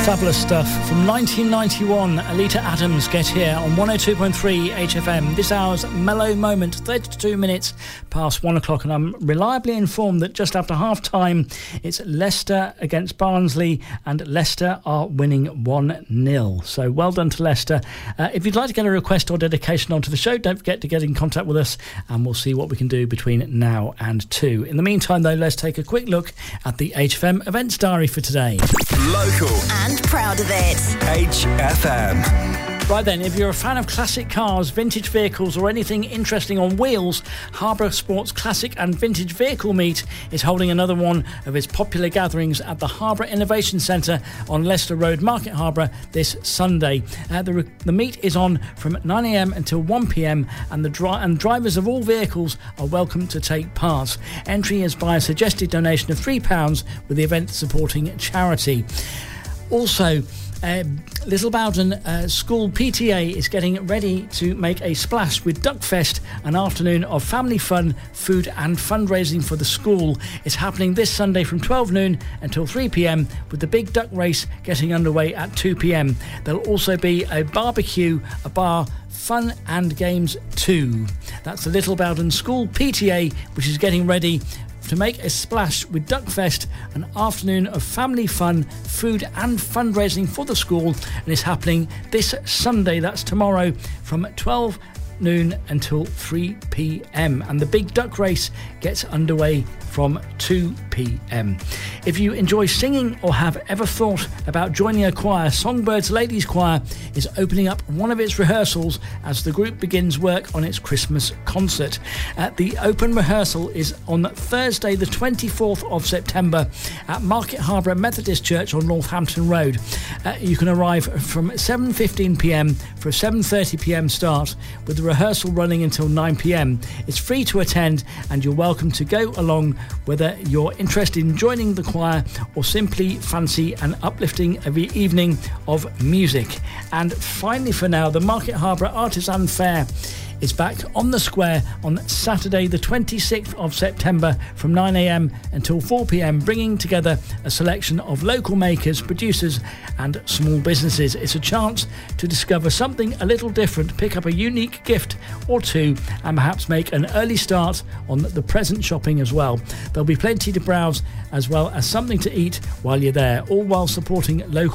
Fabulous stuff from 1991. Alita Adams, Get Here on 102.3 HFM. This hour's mellow moment, 32 minutes past 1 o'clock, and I'm reliably informed that just after half time it's Leicester against Barnsley, and Leicester are winning 1-0. So well done to Leicester. If you'd like to get a request or dedication onto the show, don't forget to get in contact with us and we'll see what we can do between now and 2. In the meantime though, let's take a quick look at the HFM events diary for today. Local and proud of it. HFM. Right then, if you're a fan of classic cars, vintage vehicles or anything interesting on wheels, Harborough Sports Classic and Vintage Vehicle Meet is holding another one of its popular gatherings at the Harborough Innovation Centre on Leicester Road, Market Harborough, this Sunday. The meet is on from 9am until 1pm, and drivers of all vehicles are welcome to take part. Entry is by a suggested donation of £3 with the event supporting charity. Also, Little Bowden School PTA is getting ready to make a splash with Duckfest, an afternoon of family fun, food and fundraising for the school. It's happening this Sunday from 12 noon until 3pm, with the big duck race getting underway at 2pm. There'll also be a barbecue, a bar, fun and games too. That's the Little Bowden School PTA, which is getting ready to make a splash with Duckfest, an afternoon of family fun, food and fundraising for the school, and it's happening this Sunday, that's tomorrow, from 12 noon until 3pm, and the big duck race gets underway from 2pm. If you enjoy singing or have ever thought about joining a choir, Songbirds Ladies Choir is opening up one of its rehearsals as the group begins work on its Christmas concert. The open rehearsal is on Thursday the 24th of September at Market Harborough Methodist Church on Northampton Road. You can arrive from 7:15pm for a 7:30pm start, with the rehearsal running until 9pm. It's free to attend and you're welcome to go along whether you're interested in joining the choir or simply fancy an uplifting evening of music. And finally for now, the Market Harborough Artisan Fair is back on the square on Saturday the 26th of September from 9am until 4pm, bringing together a selection of local makers, producers and small businesses. It's a chance to discover something a little different, pick up a unique gift or two and perhaps make an early start on the present shopping as well. There'll be plenty to browse as well as something to eat while you're there, all while supporting local